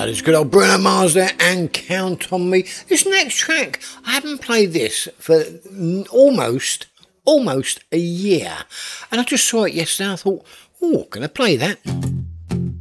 there's good old Bruno Mars there and Count on Me. This next track, I haven't played this for almost a year. And I just saw it yesterday. I thought, oh, can I play that?